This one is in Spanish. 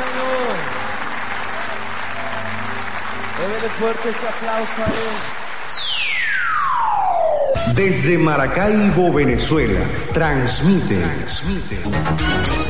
señor. Démele fuerte ese aplauso a él. Desde Maracaibo, Venezuela, transmite